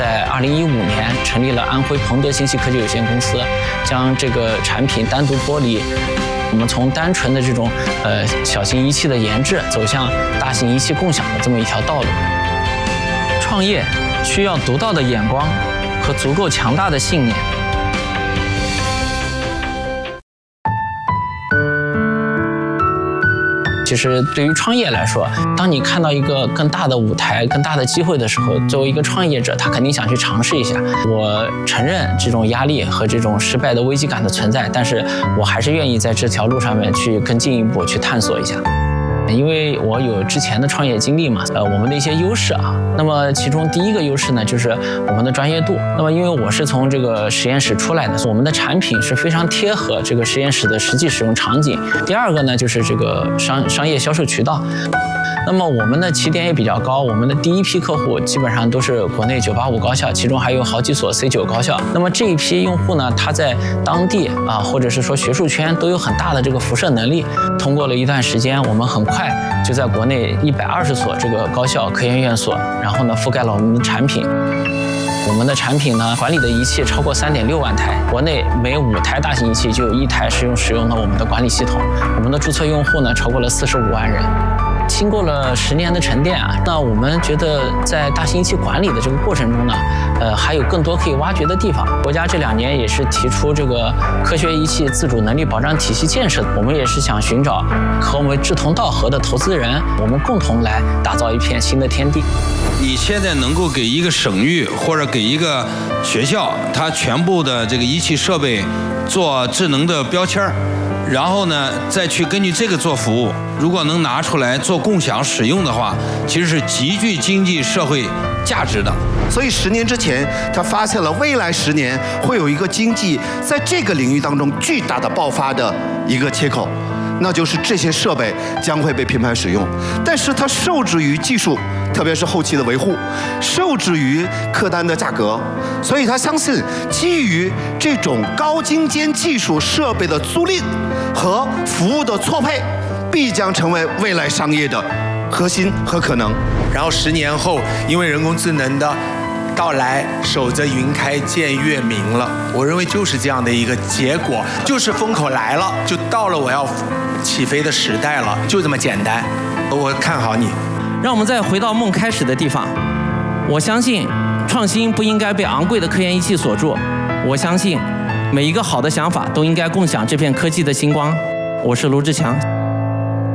在2015年成立了安徽鹏德信息科技有限公司，将这个产品单独剥离。我们从单纯的这种小型仪器的研制，走向大型仪器共享的这么一条道路。创业需要独到的眼光和足够强大的信念。其实对于创业来说，当你看到一个更大的舞台、更大的机会的时候，作为一个创业者，他肯定想去尝试一下。我承认这种压力和这种失败的危机感的存在，但是我还是愿意在这条路上面去更进一步去探索一下。因为我有之前的创业经历嘛，我们的一些优势啊，那么其中第一个优势呢，就是我们的专业度。那么因为我是从这个实验室出来的，我们的产品是非常贴合这个实验室的实际使用场景。第二个呢，就是这个商业销售渠道。那么我们的起点也比较高，我们的第一批客户基本上都是国内985高校，其中还有好几所 C9 高校。那么这一批用户呢，他在当地啊，或者是说学术圈都有很大的这个辐射能力。通过了一段时间，我们很快就在国内120所这个高校科研院所，然后呢覆盖了我们的产品。我们的产品呢，管理的仪器超过3.6万台，国内每5台大型仪器就有1台使用了我们的管理系统。我们的注册用户呢，超过了45万人。经过了10年的沉淀啊，那我们觉得在大型仪器管理的这个过程中呢，还有更多可以挖掘的地方。国家这2年也是提出这个科学仪器自主能力保障体系建设，我们也是想寻找和我们志同道合的投资人，我们共同来打造一片新的天地。 你现在能够给一个省域或者给一个学校，它全部的这个仪器设备做智能的标签，然后呢再去根据这个做服务，如果能拿出来做共享使用的话，其实是极具经济社会价值的。 所以10年之前，他发现了未来10年会有一个经济在这个领域当中巨大的爆发的一个切口，那就是这些设备将会被频繁使用，但是它受制于技术，特别是后期的维护，受制于客单的价格，所以他相信基于这种高精尖技术设备的租赁和服务的错配，必将成为未来商业的核心和可能。 然后10年后，因为人工智能的到来，守着云开见月明了。我认为就是这样的一个结果，就是风口来了，就到了我要起飞的时代了，就这么简单。我看好你。 让我们再回到梦开始的地方。我相信创新不应该被昂贵的科研仪器锁住，我相信每一个好的想法都应该共享这片科技的星光。我是卢志强。